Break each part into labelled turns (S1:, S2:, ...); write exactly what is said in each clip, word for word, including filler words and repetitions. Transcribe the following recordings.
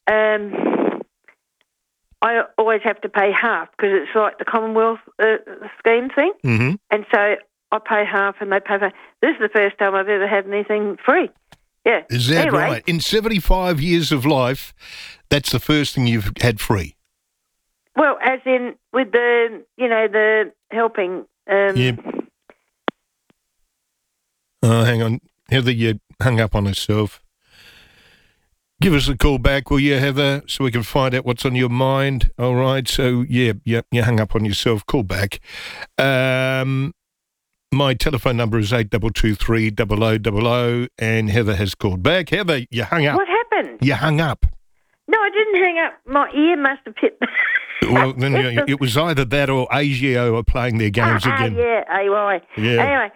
S1: um, I always have to pay half because it's like the Commonwealth uh, scheme thing.
S2: Mm-hmm.
S1: And so I pay half and they pay half. This is the first time I've ever had anything free. Yeah.
S2: Is that
S1: anyway,
S2: right? In seventy-five years of life, that's the first thing you've had free?
S1: Well, as in with the, you know, the helping. Um,
S2: Yep. Oh, hang on. Heather, you hung up on herself. Give us a call back, will you, Heather, so we can find out what's on your mind. All right. So, yeah, yeah, you hung up on yourself. Call back. Um, my telephone number is eight two two three, zero zero zero zero, and Heather has called back. Heather, you hung up.
S1: What happened?
S2: You hung up.
S1: No, I didn't hang up. My ear must have hit.
S2: Well, then you know, it was either that or A G O are playing their games
S1: ah,
S2: again.
S1: Yeah, A Y.
S2: Yeah.
S1: Anyway,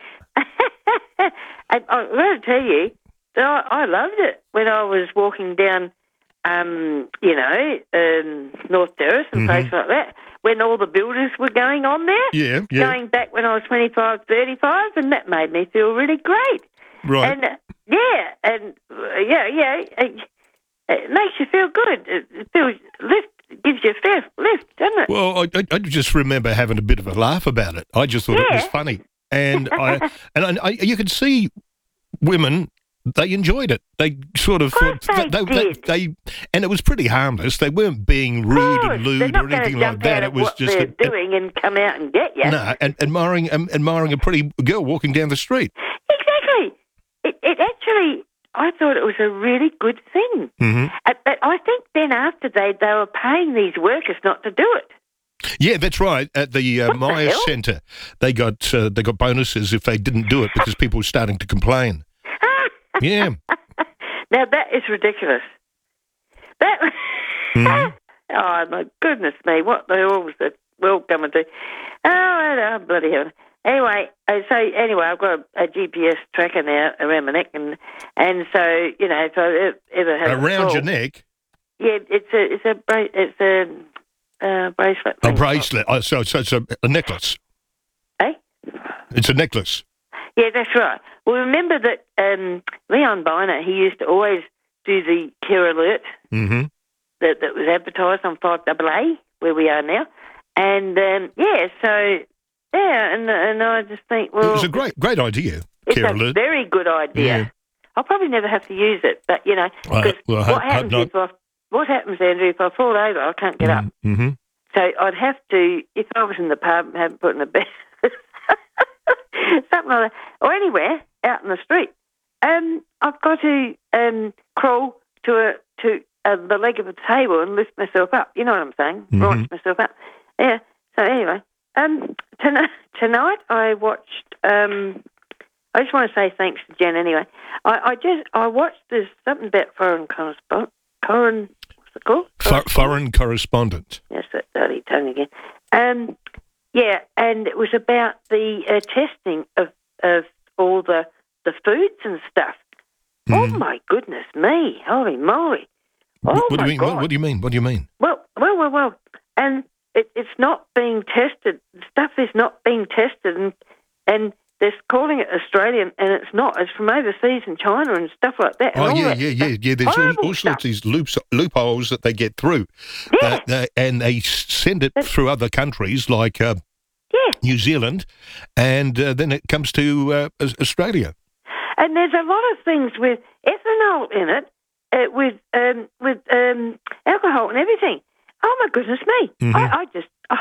S1: I, I've got to tell you that I, I loved it when I was walking down, um, you know, um, North Terrace and
S2: Mm-hmm.
S1: places like that, when all the builders were going on there.
S2: Yeah, yeah.
S1: Going back when I was twenty-five, thirty-five, and that made me feel really great.
S2: Right.
S1: And, uh, yeah, and, uh, yeah, yeah, it, it makes you feel good. It, it feels lift. Gives you a fair lift, doesn't it?
S2: Well, I, I, I just remember having a bit of a laugh about it. I just thought it was
S1: Yeah.
S2: funny, and I and I, I, you could see women. They enjoyed it. They sort of
S1: Of course
S2: thought
S1: they
S2: they,
S1: did.
S2: they, and it was pretty harmless. They weren't being rude
S1: Of course,
S2: and
S1: they're
S2: lewd
S1: not
S2: or
S1: gonna
S2: anything
S1: jump
S2: like that.
S1: out
S2: It
S1: of
S2: was
S1: what
S2: just
S1: they're
S2: a,
S1: doing and come out and get you.
S2: no, and admiring um, admiring a pretty girl walking down the street.
S1: Exactly. It, it actually, I thought it was a really good thing.
S2: Mm-hmm.
S1: Uh, But I think then after they they were paying these workers not to do it.
S2: Yeah, that's right. At the uh,
S1: What the
S2: Maya
S1: hell?
S2: Centre, they got uh, they got bonuses if they didn't do it because people were starting to complain. Yeah.
S1: Now that is ridiculous. That.
S2: Mhm.
S1: Oh my goodness me! What the hell was the world coming to? Oh, oh bloody hell! Anyway, uh, so anyway, I've got a, a G P S tracker now around my neck, and and so you know, if I ever- ever have a
S2: Around
S1: fall-
S2: your neck,
S1: yeah, it's a it's a bra- it's a uh, bracelet.
S2: a
S1: thing.
S2: bracelet. Oh, so, so it's a, a necklace.
S1: Eh?
S2: It's a necklace.
S1: Yeah, that's right. Well, remember that um, Leon Biner, he used to always do the care alert
S2: Mm-hmm.
S1: that, that was advertised on five A A, where we are now. And, um, yeah, so, yeah, and and I just think, well...
S2: It was a great great idea,
S1: it's
S2: Care
S1: a
S2: Alert.
S1: very good idea.
S2: Yeah.
S1: I'll probably never have to use it, but, you know,
S2: Well,
S1: 'cause
S2: well, I
S1: what,
S2: hope- hope
S1: happens
S2: not.
S1: if I, what happens, Andrew, if I fall over, I can't get up.
S2: Mm-hmm.
S1: So I'd have to, if I was in the pub and hadn't put in a bed, something like that, or anywhere out in the street, um, I've got to um, crawl to a to uh, the leg of a table and lift myself up. You know what I'm saying?
S2: Mhm.
S1: Launch myself up. Yeah. So anyway, um, tonight, tonight I watched. Um, I just want to say thanks to Jen. Anyway, I, I just I watched this something about foreign correspondent. Foreign, what's it called?
S2: For, foreign correspondent.
S1: Yes, that dirty tongue again. Um, yeah, and it was about the uh, testing of of all the the foods and stuff. Oh
S2: Mm.
S1: my goodness me! Holy moly! Oh
S2: what, what do
S1: my
S2: you mean?
S1: God!
S2: What, what do you mean? What do you mean?
S1: Well, well, well, well, and it, it's not being tested. Stuff is not being tested, and and they're calling it Australian, and it's not. It's from overseas in China and stuff like that. and
S2: Oh
S1: all
S2: yeah,
S1: that
S2: yeah,
S1: stuff.
S2: yeah, yeah. There's all,
S1: Horrible
S2: all sorts
S1: stuff.
S2: of these loops, loopholes that they get through,
S1: Yeah.
S2: that, that- and they s- send it
S1: That's-
S2: through other countries like uh,
S1: Yeah.
S2: New Zealand, and uh, then it comes to uh, Aus- Australia.
S1: And there's a lot of things with ethanol in it, uh, with um, with um, alcohol and everything. Oh my goodness me!
S2: Mhm.
S1: I, I just oh,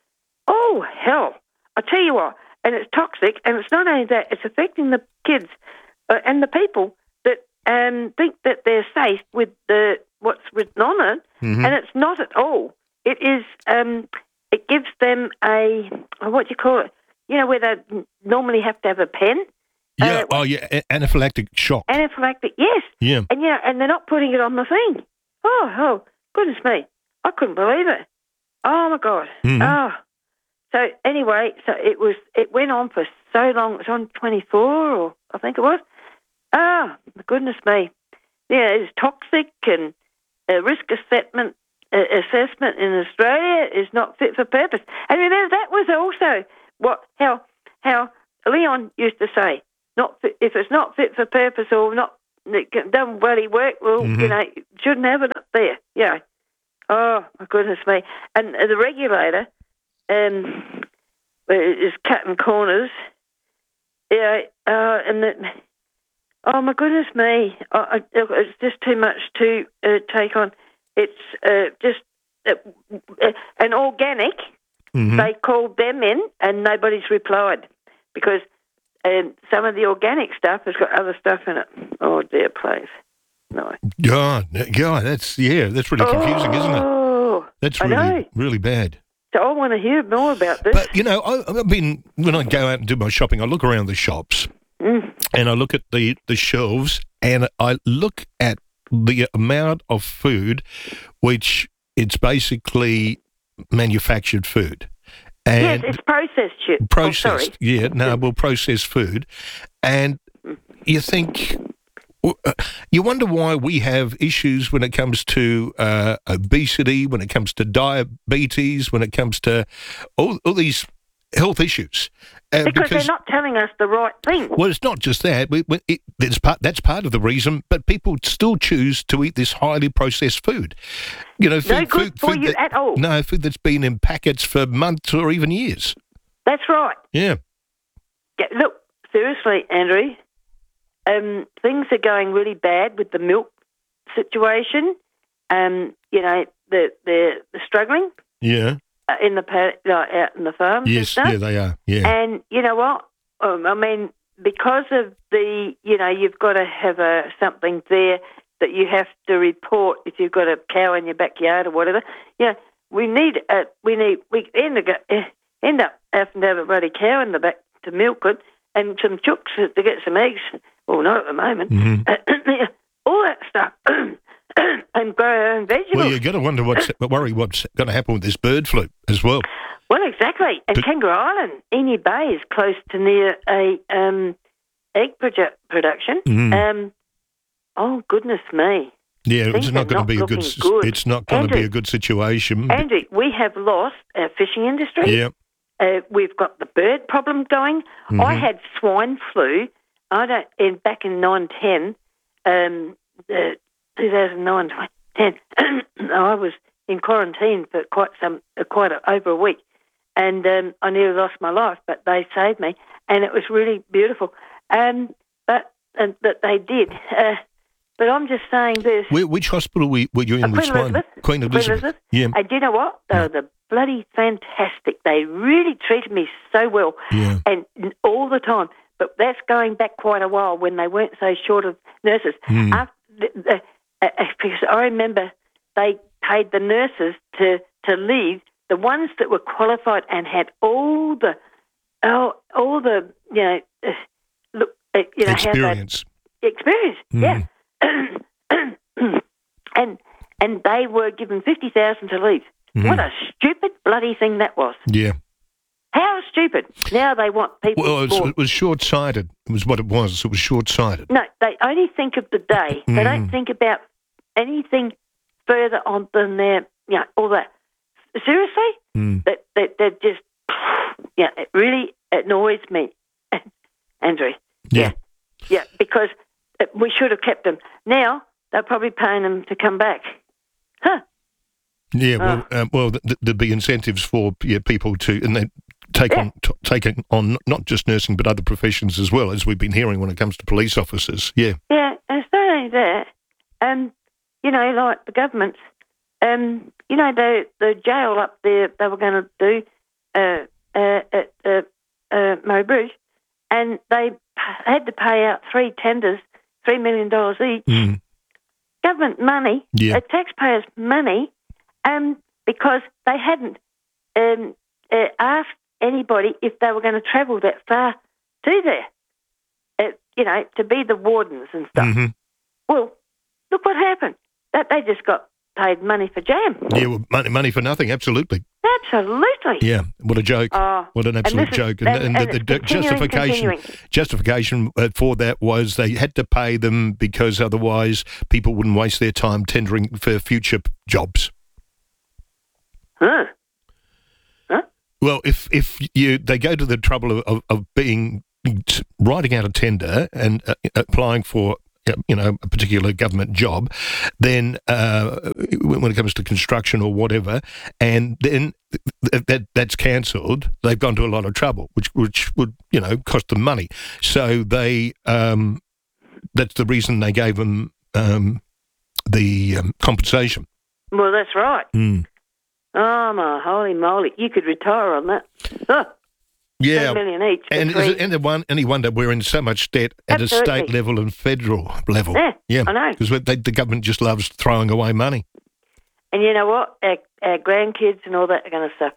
S1: oh hell! I tell you what, and it's toxic, and it's not only that; it's affecting the kids uh, and the people that um, think that they're safe with the what's written on it,
S2: Mhm.
S1: and it's not at all. It is. Um, it gives them a what do you call it? You know, where they normally have to have a pen.
S2: Yeah.
S1: Uh,
S2: oh yeah. A- anaphylactic shock.
S1: Anaphylactic, yes.
S2: Yeah.
S1: And yeah, and they're not putting it on the thing. Oh, oh, goodness me. I couldn't believe it. Oh my God.
S2: Mhm.
S1: Oh. So anyway, so it was it went on for so long. It was on twenty-four or I think it was. Oh, my goodness me. Yeah, it's toxic and uh, risk assessment uh, assessment in Australia is not fit for purpose. And remember that was also what how how Leon used to say. Not fit, if it's not fit for purpose or not it doesn't bloody work, well,
S2: Mhm.
S1: you know, shouldn't have it up there. yeah. Oh, my goodness me. And uh, the regulator um, is cutting corners. Yeah, uh, and the, oh, my goodness me. I, I, it's just too much to uh, take on. It's uh, just uh, uh, an organic.
S2: Mm-hmm.
S1: They called them in and nobody's replied because um, some of the organic stuff has got other stuff in it. Oh, dear, please. No.
S2: God, God, that's, yeah, that's really confusing,
S1: oh,
S2: isn't it? That's
S1: I
S2: really,
S1: know.
S2: really bad.
S1: So I want to hear more about this.
S2: But, you know, I, I've been, when I go out and do my shopping, I look around the shops
S1: Mm.
S2: and I look at the, the shelves and I look at the amount of food which it's basically manufactured food. And
S1: yes, it's processed shit.
S2: processed,
S1: oh, sorry.
S2: yeah, no, well, processed food. And you think, you wonder why we have issues when it comes to uh, obesity, when it comes to diabetes, when it comes to all, all these health issues. Uh,
S1: because, because they're not telling us the right thing.
S2: Well, it's not just that. We, we, it, it's part, that's part of the reason, but people still choose to eat this highly processed food. You know, food,
S1: no good
S2: food,
S1: for
S2: food
S1: you
S2: that,
S1: at all.
S2: No, food that's been in packets for months or even years.
S1: That's right.
S2: Yeah.
S1: yeah look, seriously, Andrew, um, things are going really bad with the milk situation. Um, you know, they're, they're struggling.
S2: Yeah.
S1: Uh, in the pad- like out in the farms and
S2: Yes,
S1: stuff.
S2: yeah, they are. Yeah.
S1: And you know what? Um, I mean, because of the, you know, you've got to have a something there that you have to report if you've got a cow in your backyard or whatever. Yeah, we need a, we need we end up end up having to have a bloody cow in the back to milk it and some chooks to get some eggs. Well, not at the moment.
S2: Mm-hmm.
S1: Uh, all that stuff. And grow our own vegetables.
S2: Well, you've got to wonder what's worry what's going to happen with this bird flu as well.
S1: Well, exactly. And
S2: but,
S1: Kangaroo Island, Emu Bay is close to near a um, egg produ- production.
S2: Mm.
S1: Um, oh goodness me!
S2: Yeah,
S1: Things
S2: it's not going
S1: not
S2: to be a good.
S1: good.
S2: It's not going to be a good situation.
S1: Andrew, we have lost our fishing industry.
S2: Yeah.
S1: Uh, we've got the bird problem going.
S2: Mm-hmm.
S1: I had swine flu. I don't. In, back in nine ten, um, uh, two thousand nine, ten. I was in quarantine for quite some, uh, quite a, over a week, and um, I nearly lost my life, but they saved me, and it was really beautiful. Um, but and that they did. Uh, but I'm just saying this.
S2: Where, which hospital were, were you in
S1: uh,
S2: with
S1: Queen
S2: swine?
S1: Elizabeth.
S2: Queen Elizabeth.
S1: Queen Elizabeth.
S2: Yeah.
S1: And do you know what? They were the bloody fantastic. They really treated me so well,
S2: Yeah.
S1: and all the time. But that's going back quite a while when they weren't so short of nurses.
S2: Mm.
S1: After the, the, uh, because I remember they paid the nurses to, to leave, the ones that were qualified and had all the oh, all the you know uh, look uh, you know
S2: experience
S1: how experience
S2: mm.
S1: yeah and and they were given fifty thousand to leave. Mm. What a stupid bloody thing that was.
S2: Yeah.
S1: How stupid. Now they want people.
S2: Well, it was, it was short-sighted. It was what it was. It was short-sighted.
S1: No, they only think of the day. They
S2: mm.
S1: don't think about anything further on than their, you know, all that. Seriously?
S2: Mm.
S1: That, that, that just, yeah, it really annoys me, Andrew.
S2: Yeah.
S1: Yeah, yeah because we should have kept them. Now, they're probably paying them to come back. Huh.
S2: Yeah, well,
S1: Oh.
S2: um, well, th- there'd be incentives for yeah, people to, and they take
S1: Yeah.
S2: on t- taking on not just nursing but other professions as well, as we've been hearing when it comes to police officers. Yeah.
S1: Yeah, and it's not only that. Um, you know, like the governments, um, you know, the the jail up there they were going to do uh, uh, at uh, uh, Murray Bridge, and they p- had to pay out three tenders, three million dollars each.
S2: Mm.
S1: Government money,
S2: Yeah.
S1: uh, taxpayers' money, um, because they hadn't um, uh, asked anybody if they were going to travel that far to there, uh, you know, to be the wardens and stuff.
S2: Mm-hmm.
S1: Well, look what happened. That they just got paid money for jam.
S2: Yeah, well, money, money for nothing, absolutely.
S1: Absolutely.
S2: Yeah, what a joke.
S1: Oh,
S2: What an absolute
S1: this is-
S2: joke. And,
S1: and-
S2: and,
S1: and
S2: the,
S1: it's
S2: the
S1: continuing,
S2: justification
S1: continuing.
S2: justification uh, for that was they had to pay them because otherwise people wouldn't waste their time tendering for future p- jobs.
S1: Huh. Huh?
S2: Well, if if you they go to the trouble of, of, of being writing out a tender and uh, applying for you know, a particular government job, then uh, when it comes to construction or whatever, and then th- that that's cancelled, they've gone to a lot of trouble, which which would, you know, cost them money. So they um, that's the reason they gave them um, the um, compensation.
S1: Well, that's right.
S2: Mm.
S1: Oh, my holy moly. You could retire on that. Huh.
S2: Yeah.
S1: ten million each.
S2: And is it any, one, any wonder we're in so much debt at
S1: Absolutely.
S2: a state level and federal level?
S1: Yeah,
S2: yeah.
S1: I know.
S2: Because the government just loves throwing away money.
S1: And you know what? Our, our grandkids and all that are going to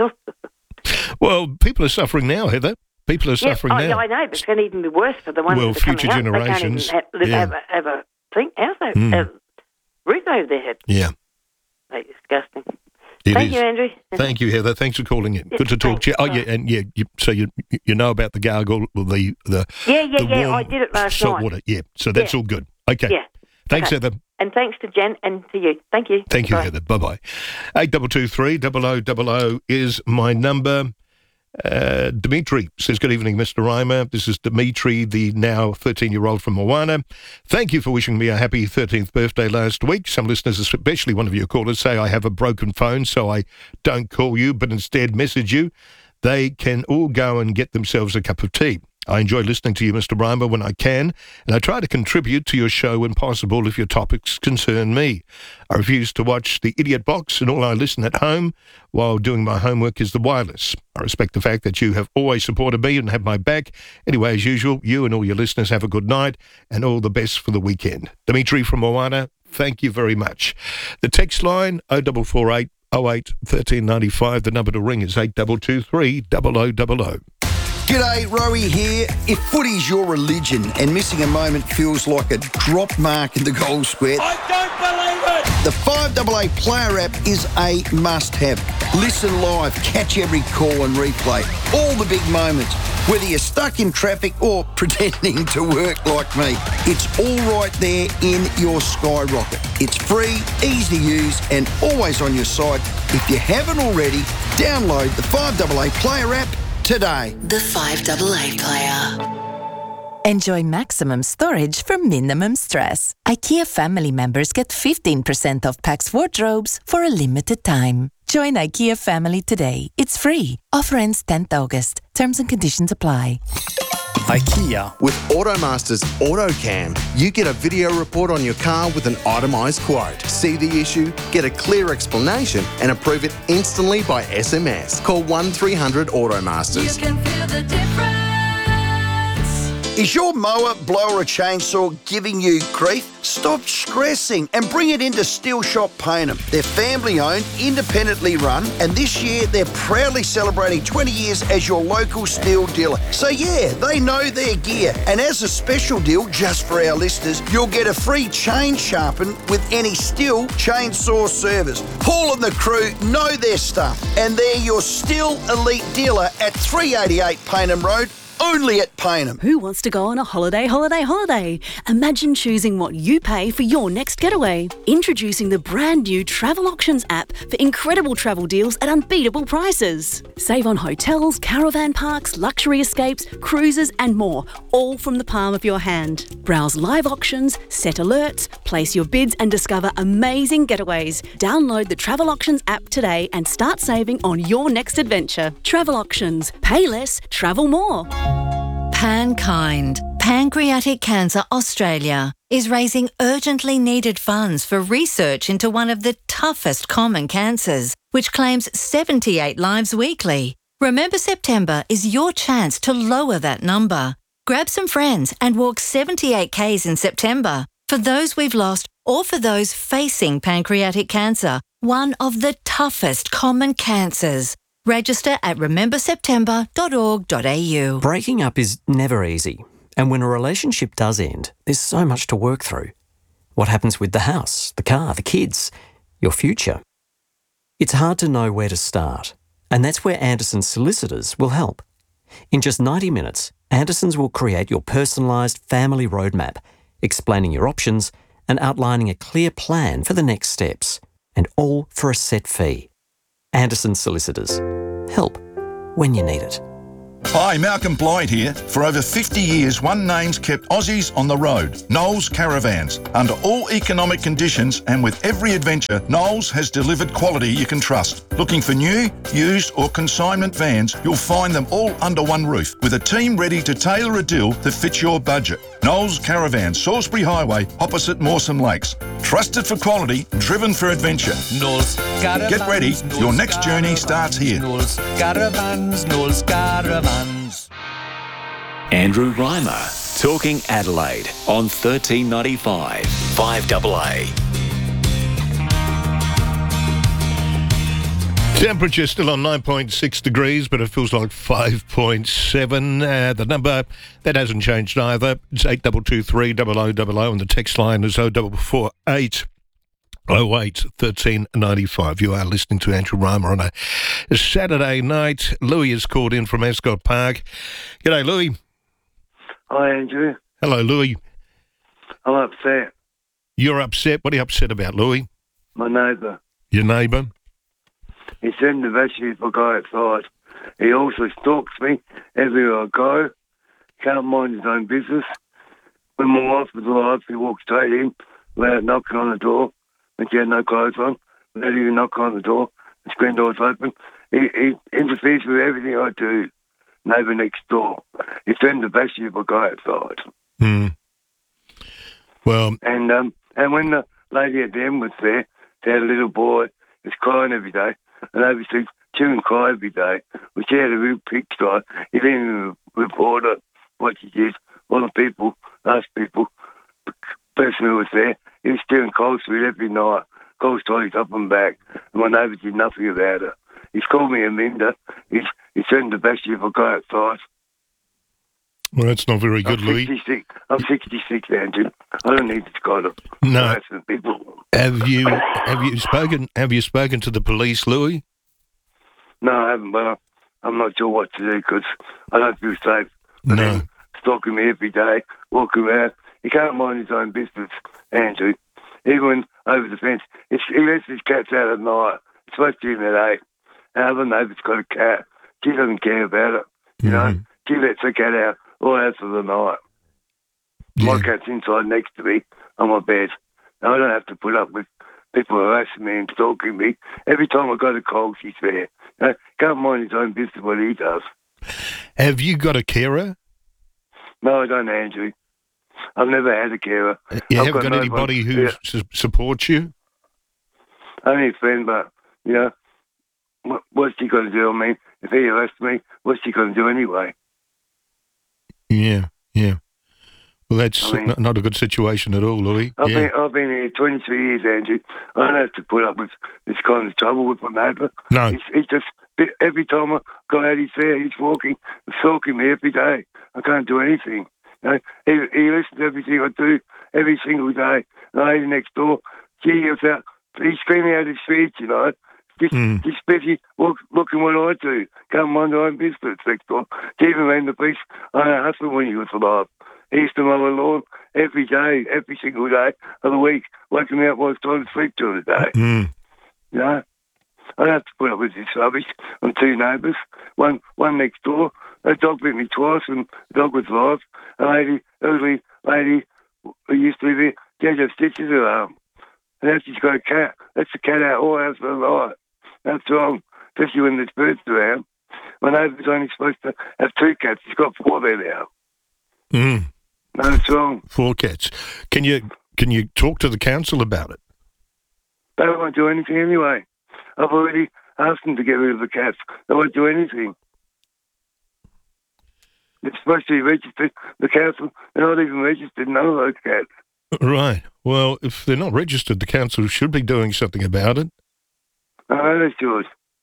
S1: suffer.
S2: Well, people are suffering now, Heather. People are
S1: yeah,
S2: suffering
S1: oh,
S2: now.
S1: yeah, I know, but it's going to even be worse for the ones
S2: Well,
S1: that are
S2: future
S1: coming
S2: generations,
S1: up. They can't even
S2: yeah.
S1: have, have, a, have a thing, house over,
S2: Mm.
S1: a roof over their head.
S2: Yeah.
S1: That's disgusting.
S2: It
S1: Thank
S2: is.
S1: you, Andrew.
S2: Thank you, Heather. Thanks for calling in.
S1: Yeah,
S2: Good to talk to you. Oh,
S1: thanks.
S2: yeah, and yeah, you, so you you know about the gargle, well, the the
S1: Yeah, yeah,
S2: the
S1: yeah.
S2: warm
S1: I did it last
S2: salt
S1: night.
S2: water. Yeah, so that's
S1: Yeah.
S2: all good. Okay.
S1: Yeah.
S2: Thanks,
S1: Okay.
S2: Heather.
S1: And thanks to Jen and to you. Thank you.
S2: Thank you,
S1: Bye.
S2: Heather. Bye bye. Eight double two three double o double o is my number. Uh, Dimitri says, good evening, Mister Reimer. This is Dimitri, the now thirteen-year-old from Moana. Thank you for wishing me a happy thirteenth birthday last week. Some listeners, especially one of your callers, say I have a broken phone, so I don't call you, but instead message you. They can all go and get themselves a cup of tea. I enjoy listening to you, Mister Reimer, when I can, and I try to contribute to your show when possible if your topics concern me. I refuse to watch the Idiot Box, and all I listen at home while doing my homework is the wireless. I respect the fact that you have always supported me and have my back. Anyway, as usual, you and all your listeners have a good night and all the best for the weekend. Dimitri from Moana, thank you very much. The text line, oh four four eight, oh eight, one three nine five. The number to ring is eight two two three, oh oh oh oh.
S3: G'day, Rowie here. If footy's your religion and missing a moment feels like a drop mark in the goal square,
S4: I don't believe it!
S3: the five A A Player app is a must-have. Listen live, catch every call and replay. All the big moments, whether you're stuck in traffic or pretending to work like me. It's all right there in your Skyrocket. It's free, easy to use and always on your side. If you haven't already, download the five A A Player app today.
S5: The five A A Player.
S6: Enjoy maximum storage for minimum stress. IKEA family members get fifteen percent off Pax wardrobes for a limited time. Join IKEA family today. It's free. Offer ends tenth August. Terms and conditions apply.
S7: IKEA. With Automasters AutoCam, you get a video report on your car with an itemised quote. See the issue, get a clear explanation and approve it instantly by S M S. Call one three hundred Automasters.
S5: You can feel the difference.
S3: Is your mower, blower or chainsaw giving you grief? Stop stressing and bring it into Steel Shop Payneham. They're family owned, independently run, and this year they're proudly celebrating twenty years as your local steel dealer. So yeah, they know their gear. And as a special deal, just for our listeners, you'll get a free chain sharpen with any Steel chainsaw service. Paul and the crew know their stuff, and they're your Steel Elite dealer at three eighty-eight Payneham Road, only at Payneham.
S8: Who wants to go on a holiday, holiday, holiday? Imagine choosing what you pay for your next getaway. Introducing the brand new Travel Auctions app for incredible travel deals at unbeatable prices. Save on hotels, caravan parks, luxury escapes, cruises and more, all from the palm of your hand. Browse live auctions, set alerts, place your bids and discover amazing getaways. Download the Travel Auctions app today and start saving on your next adventure. Travel Auctions. Pay less, travel more.
S9: Pankind, Pancreatic Cancer Australia, is raising urgently needed funds for research into one of the toughest common cancers, which claims seventy-eight lives weekly. Remember September is your chance to lower that number. Grab some friends and walk seventy-eight kays in September for those we've lost or for those facing pancreatic cancer, one of the toughest common cancers. Register at remember september dot org dot a u.
S10: Breaking up is never easy, and when a relationship does end, there's so much to work through. What happens with the house, the car, the kids, your future? It's hard to know where to start, and that's where Anderson Solicitors will help. In just ninety minutes, Andersons will create your personalised family roadmap, explaining your options and outlining a clear plan for the next steps, and all for a set fee. Anderson Solicitors. Help when you need it.
S4: Hi, Malcolm Blyde here. For over fifty years, one name's kept Aussies on the road, Knowles Caravans. Under all economic conditions and with every adventure, Knowles has delivered quality you can trust. Looking for new, used or consignment vans, you'll find them all under one roof with a team ready to tailor a deal that fits your budget. Knowles Caravans, Salisbury Highway, opposite Mawson Lakes. Trusted for quality, driven for adventure.
S11: Knowles Caravans.
S4: Get ready,
S11: Knowles
S4: your next journey
S11: Caravans,
S4: starts here.
S11: Knowles Caravans, Knowles Caravans.
S12: Andrew Reimer, Talking Adelaide on thirteen ninety-five, five A A.
S2: Temperature still on nine point six degrees, but it feels like five point seven. Uh, the number, that hasn't changed either. It's eight two two three double oh double oh, and the text line is oh four four eight oh eight thirteen ninety-five. You are listening to Andrew Reimer on a, a Saturday night. Louis is called in from Ascot Park. G'day, Louis.
S13: Hi, Andrew.
S2: Hello, Louis.
S13: I'm upset.
S2: You're upset? What are you upset about, Louis?
S13: My neighbour.
S2: Your neighbour?
S13: He sent the bashes if I go outside. He also stalks me everywhere I go. Can't mind his own business. When my wife was alive, he walked straight in without knocking on the door. And she had no clothes on, without even knocking on the door. The screen door's open. He, he interferes with everything I do. Neighbour next door. He threatened to bash you if I go outside.
S2: Hmm. Well...
S13: And um, and when the lady at the end was there, they had a little boy who's crying every day. And obviously, children cry every day. Well, she had a real pigsty. He didn't even report her, what she did. All the people, last people, the person who was there, he was stealing coal street every night. Coal trolleys up and back. And my neighbour did nothing about it. He's called me a minder. He's, he's threatened to bash you if I go outside.
S2: Well, that's not very good,
S13: I'm
S2: Louis.
S13: sixty-six. I'm sixty-six, Andrew. I don't need this kind of
S2: No.
S13: harassment, people.
S2: Have you have you spoken have you spoken to the police, Louis?
S13: No, I haven't, but I'm, I'm not sure what to do because I don't feel safe. But
S2: No.
S13: then stalking me every day, walking around. He can't mind his own business, Andrew. Even over the fence. It's, he lets his cats out at night. It's supposed to be in at eight. Our other neighbour's got a cat. She doesn't care about it. You know, she lets her cat out all out for the night. My cat's inside next to me on my bed. And I don't have to put up with people harassing me and stalking me. Every time I go to Coles, he's there. You know, can't mind his own business what he does.
S2: Have you got a carer?
S13: No, I don't, Andrew. I've never had a carer.
S2: You
S13: I've
S2: haven't got, anybody who
S13: yeah.
S2: su- supports you?
S13: Only a friend, but, you know, what, what's he going to do? I mean, if he arrests me, what's he going to do anyway?
S2: Yeah, yeah. Well, that's
S13: I mean-
S2: not, not a good situation at all, Louis.
S13: I've,
S2: yeah.
S13: been, I've been here twenty-three years, Andrew. I don't have to put up with this kind of trouble with my neighbour.
S2: No.
S13: He's, he's just, every time I go out, he's there, he's walking, stalking me every day. I can't do anything. You know, he, he listens to everything I do every single day. The lady next door, she yells out, he's screaming out his feet, you know. Just,
S2: Mm.
S13: just busy look, looking what I do. Can't mind their own business next door. She even ran the police on her husband when he was alive. He used to mow the lawn every day, every single day of the week, waking me up while I was trying to sleep during the day.
S2: Mm.
S13: You know? I don't have to put up with this rubbish on two neighbours. One one next door, a dog bit me twice and the dog was alive. A lady, elderly lady who used to live here, she had to have stitches in her arm. And now she's got a cat. That's the cat out all hours of the night. That's wrong, especially when there's birds around. My neighbour's only supposed to have two cats. He's got four there now.
S2: Mm.
S13: No, it's wrong.
S2: Four cats. Can you can you talk to the council about it?
S13: They won't do anything anyway. I've already asked them to get rid of the cats. They won't do anything. It's supposed to be registered. The council, they're not even registered, none of those cats.
S2: Right. Well, if they're not registered, the council should be doing something about it.
S13: I know they should.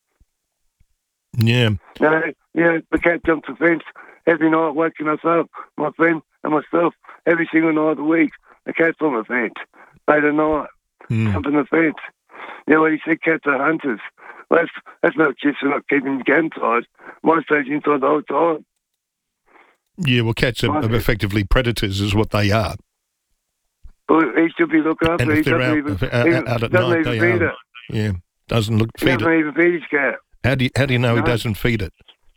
S2: Yeah.
S13: No, yeah, the cat jumps the fence every night, waking us up, my friend and myself, every single night of the week. The cat's on the fence, late at night,
S2: Mm.
S13: jumping the fence. You know what he said, cats are hunters. Well, that's, that's not just for not keeping the cat inside. Mine stays inside the whole time.
S2: Yeah, well, cats are, are effectively predators is what they are.
S13: But he should be looking after
S2: And
S13: it.
S2: if
S13: He
S2: they're
S13: doesn't
S2: out,
S13: even,
S2: if they're out,
S13: even,
S2: out at
S13: doesn't
S2: night,
S13: even
S2: they
S13: feed
S2: are.
S13: it.
S2: Yeah, doesn't look
S13: He
S2: feed
S13: doesn't
S2: it.
S13: even feed his cat.
S2: How do you, how do you know
S13: No.
S2: he doesn't feed it?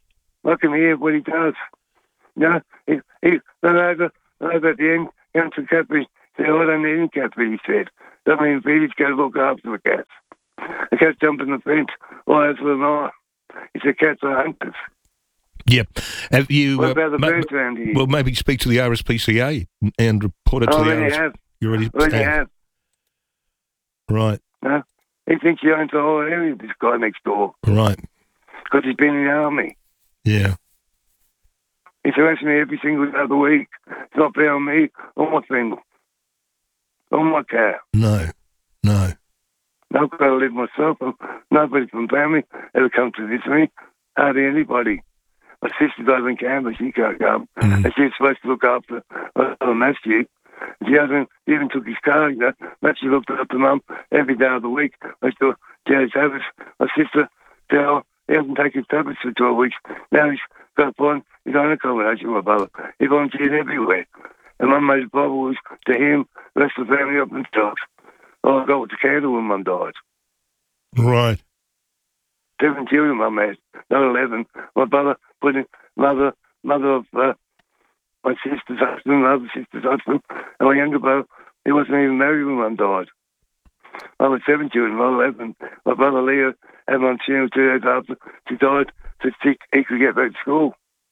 S13: I can hear what he does. You know, he, he, then over, over at the end, comes to catfish. He said, I don't need any catfish, he said. That means Peter's got to look after the cats. The cats jump in the fence all over the night. He said, cats are hunters.
S2: Yep. Have you?
S13: What about the
S2: ma-
S13: birds around here?
S2: Well, maybe speak to the R S P C A and report it to
S13: I
S2: the
S13: already
S2: R S P C A.
S13: have.
S2: You already,
S13: already
S2: have.
S13: have.
S2: Right.
S13: No? He thinks he owns the whole area, this guy next door.
S2: Right.
S13: Because he's been in the army.
S2: Yeah.
S13: He's harassing me every single other week. It's not fair on me, on my thing, on my car.
S2: No. No.
S13: I've got to live myself. Nobody from family ever come to visit me. Hardly anybody. My sister's over in Canberra. She can't come.
S2: Mm.
S13: And she's supposed to look after uh, Matthew. She hasn't even took his car, you know. Matthew looked after Mum every day of the week. I still get his tablets. My sister said, oh, he hasn't taken his tablets for twelve weeks. Now he's got to find his own accommodation, my brother. He volunteered everywhere. And Mum made Bibles to him, the rest of the family up themselves. Oh, I got with the candle when Mum died.
S2: Right.
S13: Seven children, Mum had, not eleven. My brother put in mother, mother of uh, my sister's husband, my other sister's husband, and my younger brother, he wasn't even married when Mum died. I was seven children, not eleven. My brother Leo had my funeral two days after she died, so he, he could get back to school.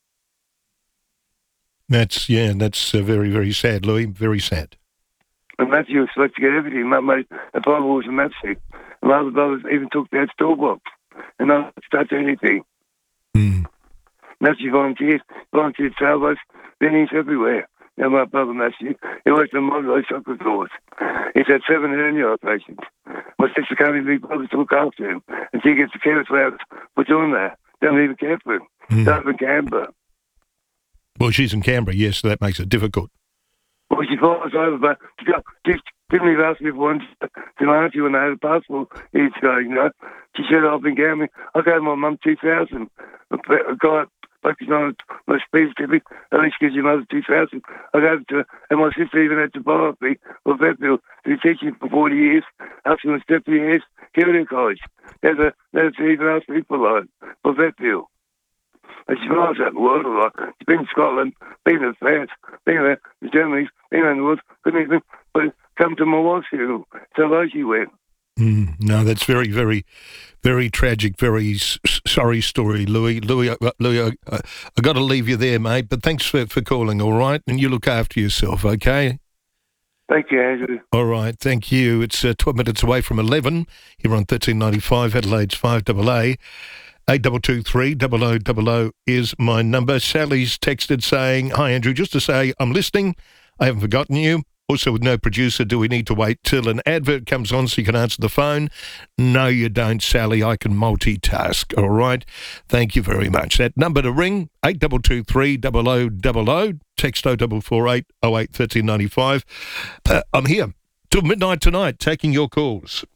S2: That's, yeah, that's uh, very, very sad, Louis, very sad.
S13: And Matthew was supposed to get everything. Mum made a Bible was a Matthew. And my other brothers even took their toolbox and not touch anything.
S2: Mm.
S13: Matthew volunteered, volunteered sailboats, then he's everywhere. Now my brother Matthew, he works in Monroe soccer stores. He's had seven hernia operations. My sister can't even be bothered to look after him. And she gets the carers allowance for doing that. They don't even care for him.
S2: Mm.
S13: They're up in Canberra.
S2: Well, she's in Canberra, yes, so that makes it difficult.
S13: Well, she flies over, but she, go, she didn't even ask me for one to my auntie when I had a passport years ago, you know. She said, I've been gambling. I gave my mum two thousand. A guy focused on my speed tipping, at least gives your mother two thousand. I gave it to her, and my sister even had to buy me a vet bill. She's teaching for forty years, asking for deputy years, Kilda College. There's a, there's even asked me for loan, for vet bill. And she flies out the world a lot. She's been in Scotland, been in France, been in the Germany, been in the world, couldn't even but come to my wife's funeral. So low she went.
S2: Mm, no, that's very, very, very tragic, very s- sorry story, Louis. Louis, uh, Louis I, I got to leave you there, mate, but thanks for, for calling, all right? And you look after yourself, okay?
S13: Thank you, Andrew.
S2: All right, thank you. It's uh, twelve minutes away from eleven here on thirteen ninety-five, Adelaide's five A A. eight two two three, double oh double oh is my number. Sally's texted saying, hi, Andrew, just to say I'm listening. I haven't forgotten you. Also, with no producer, do we need to wait till an advert comes on so you can answer the phone? No, you don't, Sally. I can multitask, all right? Thank you very much. That number to ring, eight two two three, double oh double oh. Text oh four four eight, oh eight, one three nine five. Uh, I'm here till midnight tonight taking your calls.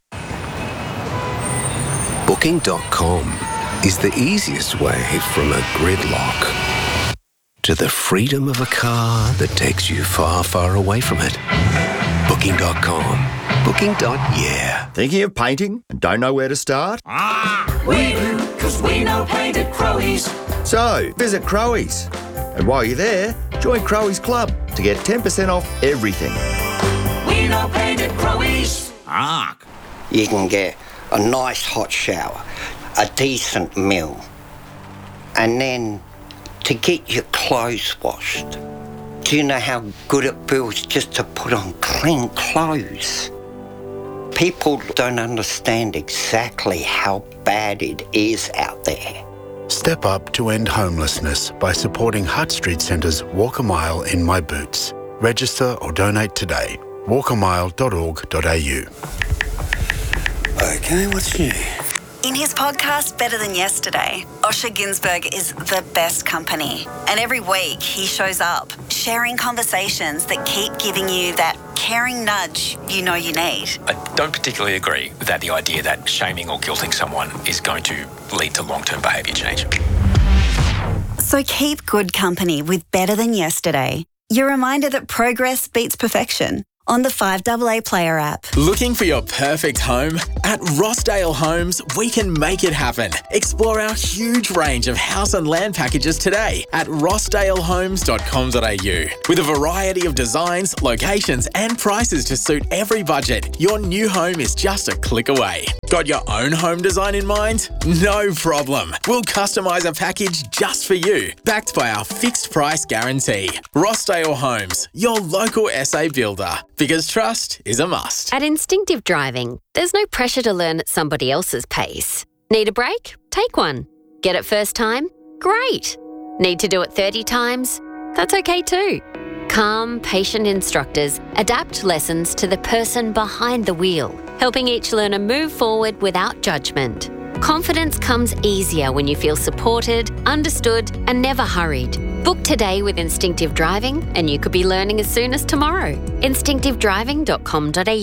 S14: Booking dot com is the easiest way from a gridlock to the freedom of a car that takes you far, far away from it. Booking dot com. Booking. Yeah.
S15: Thinking of painting and don't know where to start?
S5: Ah, we do, because we know paint at Crowies.
S15: So, visit Crowies. And while you're there, join Crowies Club to get ten percent off everything.
S5: We know paint at Crowies.
S16: Ah. You can get a nice hot shower, a decent meal, and then to get your clothes washed. Do you know how good it feels just to put on clean clothes? People don't understand exactly how bad it is out there.
S17: Step up to end homelessness by supporting Hutt Street Centre's Walk a Mile in My Boots. Register or donate today. walk a mile dot org dot a u.
S16: Okay, what's new?
S18: In his podcast, Better Than Yesterday, Osher Günsberg is the best company. And every week he shows up, sharing conversations that keep giving you that caring nudge you know you need.
S19: I don't particularly agree with that, the idea that shaming or guilting someone is going to lead to long-term behaviour change.
S18: So keep good company with Better Than Yesterday. Your reminder that progress beats perfection. on the five A A Player app.
S20: Looking for your perfect home? At Rossdale Homes, we can make it happen. Explore our huge range of house and land packages today at rossdale homes dot com dot a u. With a variety of designs, locations and prices to suit every budget, your new home is just a click away. Got your own home design in mind? No problem. We'll customise a package just for you, backed by our fixed price guarantee. Rossdale Homes, your local S A builder, because trust is a must.
S21: At Instinctive Driving, there's no pressure to learn at somebody else's pace. Need a break? Take one. Get it first time? Great. Need to do it thirty times? That's okay too. Calm, patient instructors adapt lessons to the person behind the wheel, helping each learner move forward without judgment. Confidence comes easier when you feel supported, understood, and never hurried. Book today with Instinctive Driving, and you could be learning as soon as tomorrow. instinctive driving dot com dot a u